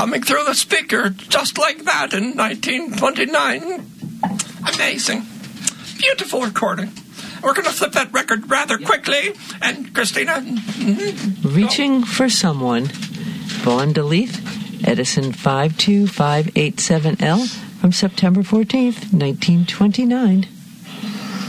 coming through the speaker just like that in 1929. Amazing. Beautiful recording. We're going to flip that record rather quickly. And Christina? Reaching for Someone. Vaughn DeLeith, Edison 52587L from September 14th, 1929.